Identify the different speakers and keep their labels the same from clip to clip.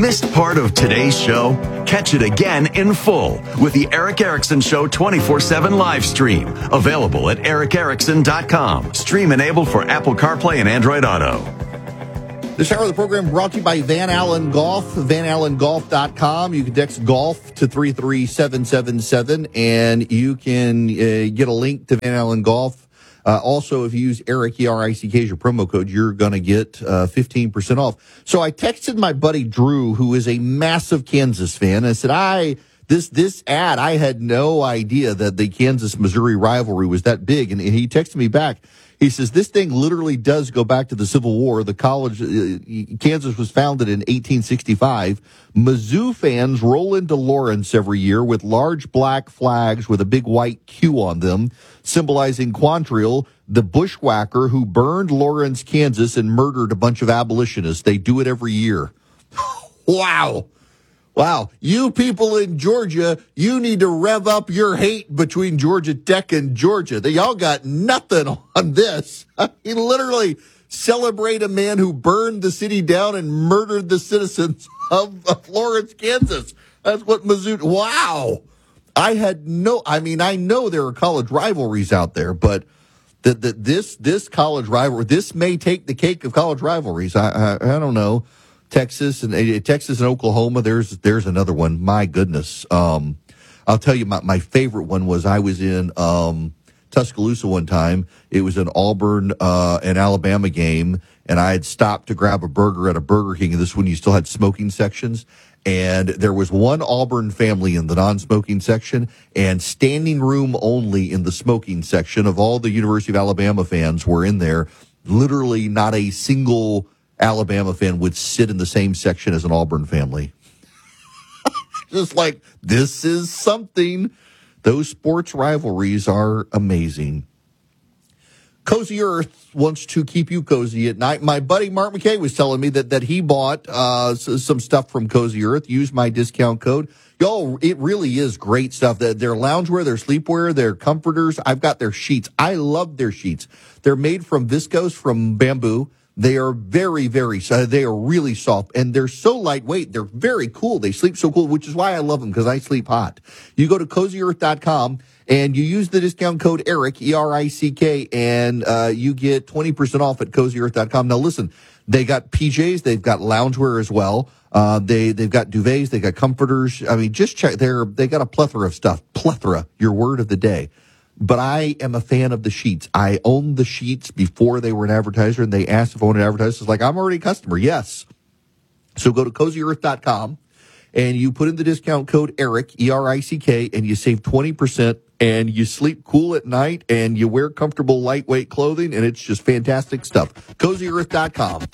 Speaker 1: Missed part of today's show? Catch it again in full with the Eric Erickson Show 24/7 live stream. Available at ericerickson.com. Stream enabled for Apple CarPlay and Android Auto.
Speaker 2: This hour of the program brought to you by Van Allen Golf, vanallengolf.com. You can text golf to 33777 and you can get a link to Van Allen Golf. Also, if you use Eric, E-R-I-C-K as your promo code, you're going to get 15% off. So I texted my buddy Drew, who is a massive Kansas fan. I said, this ad, I had no idea that the Kansas-Missouri rivalry was that big. And he texted me back. He says, this thing literally does go back to the Civil War. The college, Kansas was founded in 1865. Mizzou fans roll into Lawrence every year with large black flags with a big white Q on them, symbolizing Quantrill, the bushwhacker who burned Lawrence, Kansas, and murdered a bunch of abolitionists. They do it every year. Wow. Wow. You people in Georgia, you need to rev up your hate between Georgia Tech and Georgia. Y'all got nothing on this. I mean, literally celebrate a man who burned the city down and murdered the citizens of Lawrence, Kansas. That's what Mizzou. Wow. I know there are college rivalries out there, but this college rivalry, this may take the cake of college rivalries. I don't know. Texas and Oklahoma. There's another one. My goodness. I'll tell you my favorite one was I was in Tuscaloosa one time. It was an Auburn and Alabama game, and I had stopped to grab a burger at a Burger King. And this one you still had smoking sections, and there was one Auburn family in the non-smoking section, and standing room only in the smoking section. Of all the University of Alabama fans were in there. Literally, not a single Alabama fan would sit in the same section as an Auburn family. Just like, this is something. Those sports rivalries are amazing. Cozy Earth wants to keep you cozy at night. My buddy Mark McKay was telling me that he bought some stuff from Cozy Earth. Use my discount code. Y'all, it really is great stuff. Their loungewear, their sleepwear, their comforters. I've got their sheets. I love their sheets. They're made from viscose, from bamboo. They are very, very, they are really soft, and they're so lightweight. They're very cool. They sleep so cool, which is why I love them, because I sleep hot. You go to CozyEarth.com, and you use the discount code ERIC, E-R-I-C-K, and you get 20% off at CozyEarth.com. Now, listen, they got PJs. They've got loungewear as well. They've got duvets. They got comforters. I mean, just check. They got a plethora of stuff. Plethora, your word of the day. But I am a fan of the sheets. I owned the sheets before they were an advertiser, and they asked if I wanted to advertise. It's like, I'm already a customer. Yes. So go to CozyEarth.com, and you put in the discount code ERIC, E-R-I-C-K, and you save 20%, and you sleep cool at night, and you wear comfortable, lightweight clothing, and it's just fantastic stuff. CozyEarth.com.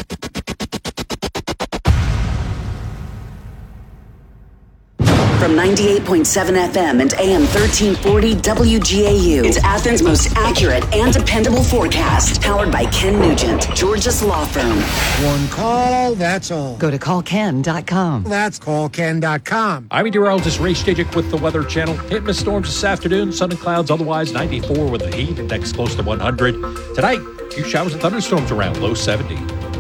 Speaker 3: From 98.7 FM and AM 1340 WGAU. It's Athens' most accurate and dependable forecast. Powered by Ken Nugent, Georgia's law firm.
Speaker 4: One call, that's all.
Speaker 5: Go to callken.com.
Speaker 4: That's callken.com.
Speaker 6: I'm meteorologist Ray Stajic with the Weather Channel. Hit miss storms this afternoon. Sun and clouds, otherwise 94 with the heat index close to 100. Tonight, a few showers and thunderstorms around, low 70.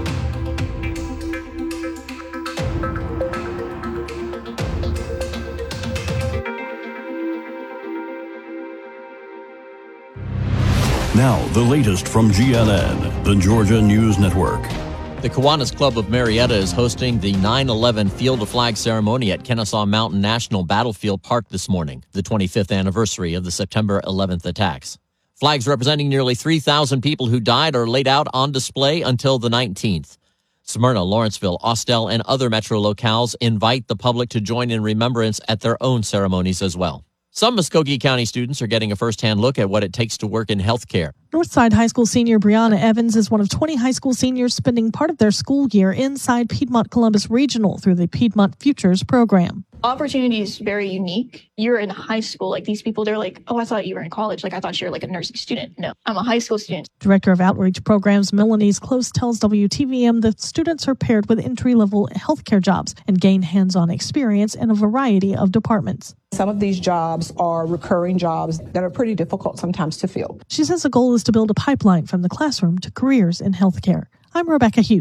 Speaker 7: Now, the latest from GNN, the Georgia News Network.
Speaker 8: The Kiwanis Club of Marietta is hosting the 9/11 Field of Flag ceremony at Kennesaw Mountain National Battlefield Park this morning, the 25th anniversary of the September 11th attacks. Flags representing nearly 3,000 people who died are laid out on display until the 19th. Smyrna, Lawrenceville, Austell, and other metro locales invite the public to join in remembrance at their own ceremonies as well. Some Muskogee County students are getting a first-hand look at what it takes to work in healthcare.
Speaker 9: Northside High School senior Brianna Evans is one of 20 high school seniors spending part of their school year inside Piedmont Columbus Regional through the Piedmont Futures program.
Speaker 10: Opportunity is very unique. You're in high school. Like, these people, they're like, oh, I thought you were in college. Like, I thought you were like a nursing student. No, I'm a high school student.
Speaker 9: Director of Outreach Programs Melanie Close tells WTVM the students are paired with entry-level healthcare jobs and gain hands-on experience in a variety of departments.
Speaker 11: Some of these jobs are recurring jobs that are pretty difficult sometimes to fill.
Speaker 9: She says the goal is to build a pipeline from the classroom to careers in healthcare. I'm Rebecca Hughes.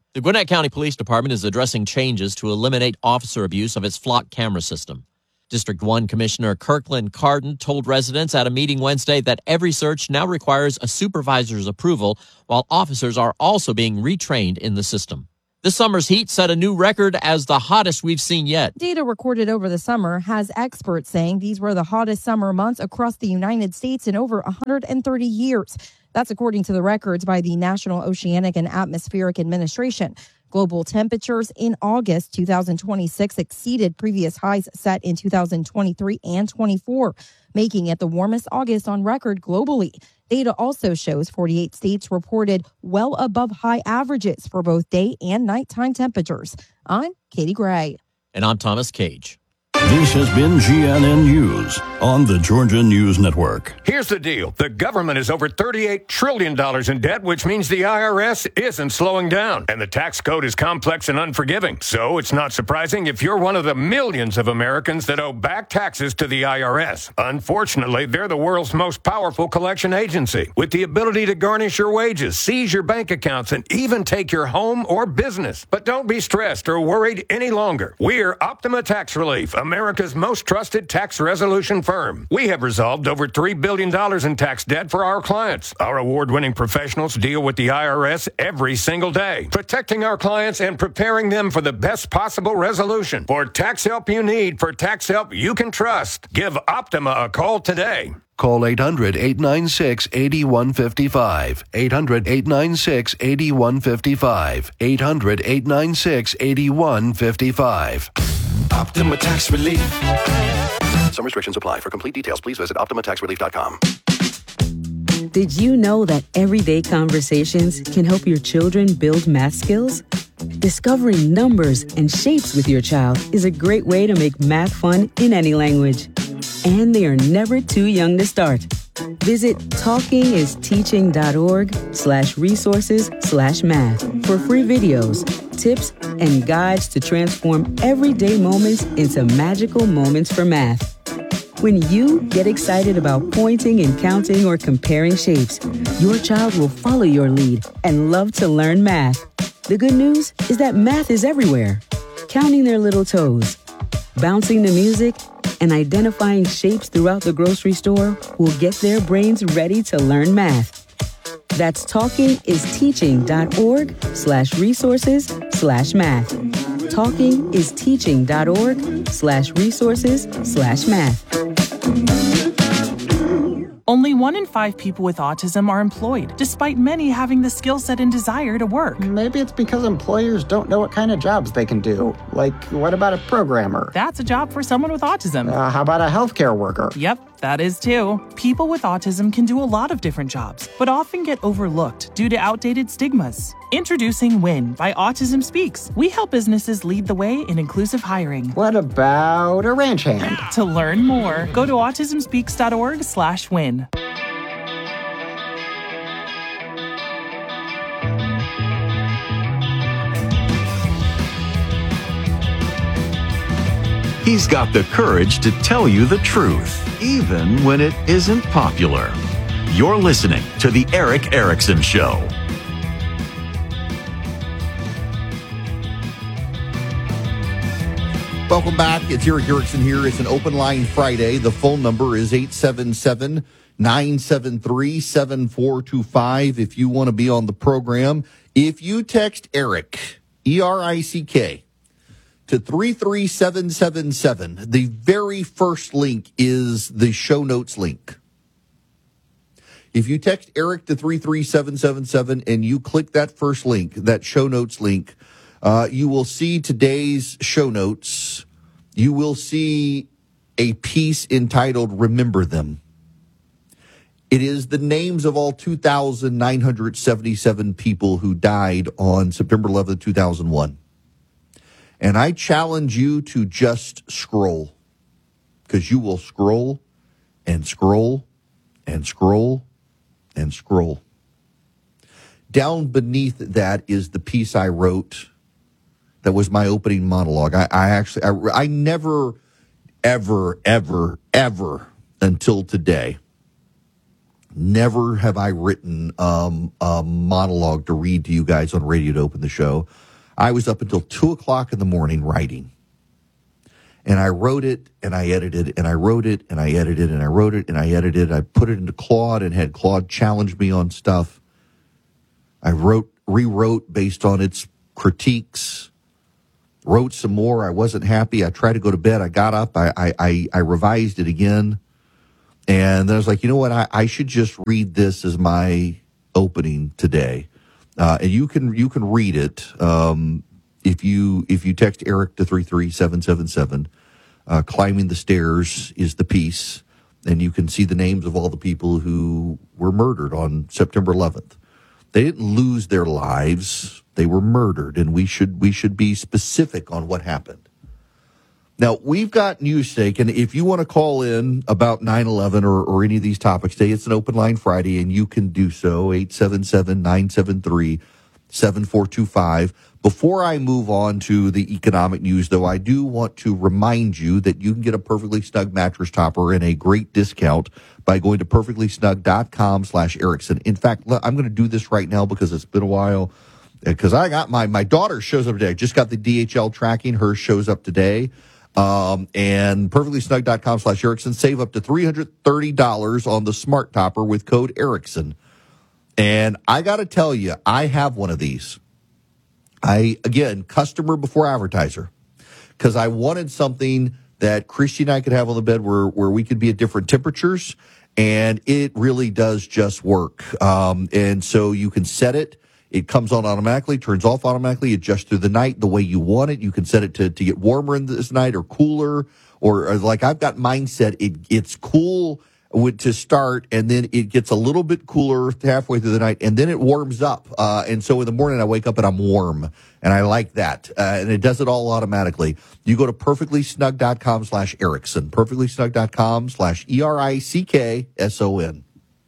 Speaker 8: The Gwinnett County Police Department is addressing changes to eliminate officer abuse of its flock camera system. District 1 Commissioner Kirkland Carden told residents at a meeting Wednesday that every search now requires a supervisor's approval, while officers are also being retrained in the system. This summer's heat set a new record as the hottest we've seen yet.
Speaker 12: Data recorded over the summer has experts saying these were the hottest summer months across the United States in over 130 years. That's according to the records by the National Oceanic and Atmospheric Administration. Global temperatures in August 2026 exceeded previous highs set in 2023 and 24, making it the warmest August on record globally. Data also shows 48 states reported well above high averages for both day and nighttime temperatures. I'm Katie Gray.
Speaker 8: And I'm Thomas Cage.
Speaker 7: This has been GNN News on the Georgia News Network.
Speaker 13: Here's the deal. The government is over $38 trillion in debt, which means the IRS isn't slowing down. And the tax code is complex and unforgiving. So it's not surprising if you're one of the millions of Americans that owe back taxes to the IRS. Unfortunately, they're the world's most powerful collection agency, with the ability to garnish your wages, seize your bank accounts, and even take your home or business. But don't be stressed or worried any longer. We're Optima Tax Relief, America's most trusted tax resolution firm. We have resolved over $3 billion in tax debt for our clients. Our award-winning professionals deal with the IRS every single day, protecting our clients and preparing them for the best possible resolution. For tax help you need, for tax help you can trust, give Optima a call today.
Speaker 14: Call 800-896-8155. 800-896-8155. 800-896-8155.
Speaker 15: Optima Tax Relief.
Speaker 14: Some restrictions apply. For complete details, please visit OptimaTaxRelief.com.
Speaker 16: Did you know that everyday conversations can help your children build math skills? Discovering numbers and shapes with your child is a great way to make math fun in any language. And they are never too young to start. Visit talkingisteaching.org/resources/math for free videos, tips, and guides to transform everyday moments into magical moments for math. When you get excited about pointing and counting or comparing shapes, your child will follow your lead and love to learn math. The good news is that math is everywhere. Counting their little toes, bouncing the music, and identifying shapes throughout the grocery store will get their brains ready to learn math. That's talkingisteaching.org/resources/math. talkingisteaching.org/resources/math.
Speaker 17: Only 1 in 5 people with autism are employed, despite many having the skill set and desire to work.
Speaker 18: Maybe it's because employers don't know what kind of jobs they can do. Like, what about a programmer?
Speaker 17: That's a job for someone with autism.
Speaker 18: How about a healthcare worker?
Speaker 17: Yep, that is too. People with autism can do a lot of different jobs, but often get overlooked due to outdated stigmas. Introducing WIN by Autism Speaks. We help businesses lead the way in inclusive hiring.
Speaker 18: What about a ranch hand?
Speaker 17: To learn more, go to autismspeaks.org/win.
Speaker 1: He's got the courage to tell you the truth, even when it isn't popular. You're listening to The Erick Erickson Show.
Speaker 2: Welcome back. It's Erick Erickson here. It's an open line Friday. The phone number is 877-973-7425 if you want to be on the program. If you text Erick, E-R-I-C-K, to 33777, the very first link is the show notes link. If you text Erick to 33777 and you click that first link, that show notes link, you will see today's show notes. You will see a piece entitled Remember Them. It is the names of all 2,977 people who died on September 11th, 2001. And I challenge you to just scroll, because you will scroll and scroll and scroll and scroll. Down beneath that is the piece I wrote. That was my opening monologue. I never, ever, ever, ever until today Never have I written a monologue to read to you guys on radio to open the show. I was up until 2 o'clock in the morning writing. And I wrote it, and I edited, and I wrote it, and I edited, and I wrote it, and I edited. I put it into Claude and had Claude challenge me on stuff. I rewrote based on its critiques, wrote some more. I wasn't happy. I tried to go to bed. I got up. I revised it again. And then I was like, you know what? I should just read this as my opening today. And you can read it if you text Eric to 33777. Climbing the Stairs is the piece, and you can see the names of all the people who were murdered on September 11th. They didn't lose their lives; they were murdered, and we should be specific on what happened. Now, we've got Newsstake, and if you want to call in about 9/11 or any of these topics today, it's an open line Friday, and you can do so, 877-973-7425. Before I move on to the economic news, though, I do want to remind you that you can get a Perfectly Snug mattress topper and a great discount by going to perfectlysnug.com/Erickson. In fact, I'm going to do this right now because it's been a while. Because I got my daughter shows up today. I just got the DHL tracking. Hers shows up today. And perfectlysnug.com/Erickson. Save up to $330 on the smart topper with code Erickson. And I got to tell you, I have one of these. Again, customer before advertiser, because I wanted something that Christy and I could have on the bed where we could be at different temperatures, and it really does just work. And so you can set it. It comes on automatically, turns off automatically, adjusts through the night the way you want it. You can set it to get warmer in this night or cooler, or like I've got mine set. It's cool to start, and then it gets a little bit cooler halfway through the night, and then it warms up. And so in the morning I wake up and I'm warm, and I like that. And it does it all automatically. You go to perfectlysnug.com/Erickson, perfectlysnug.com/ERICKSON.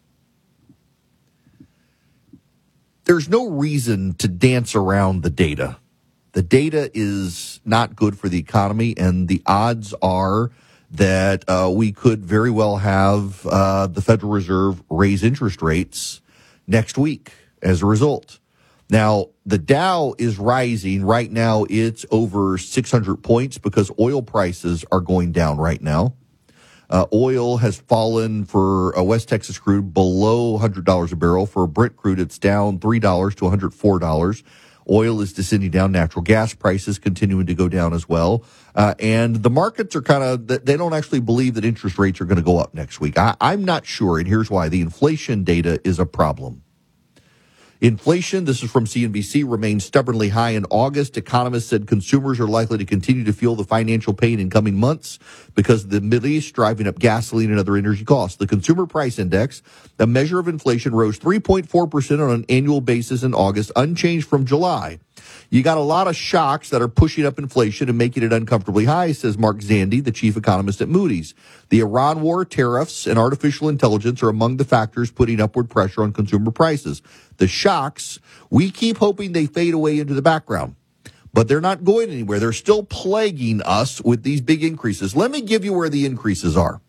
Speaker 2: There's no reason to dance around the data. The data is not good for the economy, and the odds are that we could very well have the Federal Reserve raise interest rates next week as a result. Now, the Dow is rising. Right now, it's over 600 points because oil prices are going down right now. Oil has fallen for West Texas crude below $100 a barrel. For Brent crude, it's down $3 to $104. Oil is descending down. Natural gas prices continuing to go down as well. And the markets are they don't actually believe that interest rates are going to go up next week. I'm not sure, and here's why. The inflation data is a problem. Inflation, this is from CNBC, remains stubbornly high in August. Economists said consumers are likely to continue to feel the financial pain in coming months because of the Middle East driving up gasoline and other energy costs. The Consumer Price Index, a measure of inflation, rose 3.4% on an annual basis in August, unchanged from July. You got a lot of shocks that are pushing up inflation and making it uncomfortably high, says Mark Zandi, the chief economist at Moody's. The Iran war, tariffs, and artificial intelligence are among the factors putting upward pressure on consumer prices. The shocks, we keep hoping they fade away into the background, but they're not going anywhere. They're still plaguing us with these big increases. Let me give you where the increases are.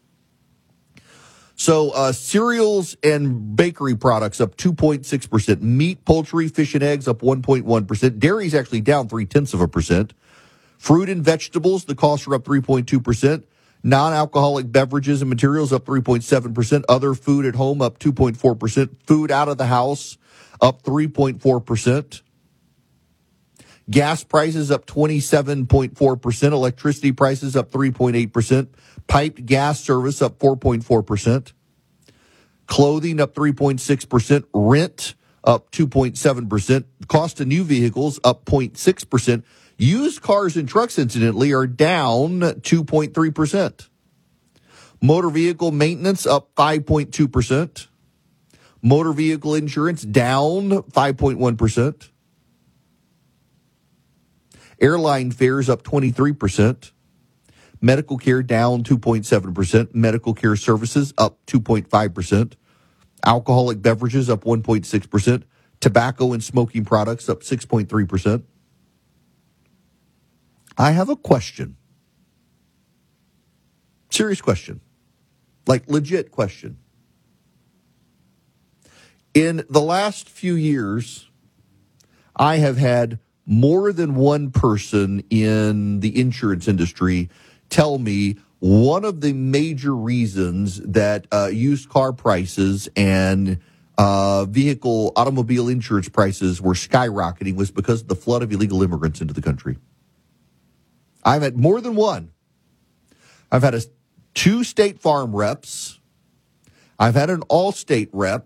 Speaker 2: So cereals and bakery products up 2.6%. Meat, poultry, fish, and eggs up 1.1%. Dairy is actually down 0.3%. Fruit and vegetables, the costs are up 3.2%. Non-alcoholic beverages and materials up 3.7%. Other food at home up 2.4%. Food out of the house up 3.4%. Gas prices up 27.4%. Electricity prices up 3.8%. Piped gas service up 4.4%. Clothing up 3.6%. Rent up 2.7%. Cost of new vehicles up 0.6%. Used cars and trucks, incidentally, are down 2.3%. Motor vehicle maintenance up 5.2%. Motor vehicle insurance down 5.1%. Airline fares up 23%. Medical care down 2.7%. Medical care services up 2.5%. Alcoholic beverages up 1.6%. Tobacco and smoking products up 6.3%. I have a question. Serious question. Like legit question. In the last few years, I have had more than one person in the insurance industry tell me one of the major reasons that used car prices and automobile insurance prices were skyrocketing was because of the flood of illegal immigrants into the country. I've had more than one. I've had 2 State Farm reps. I've had an Allstate rep.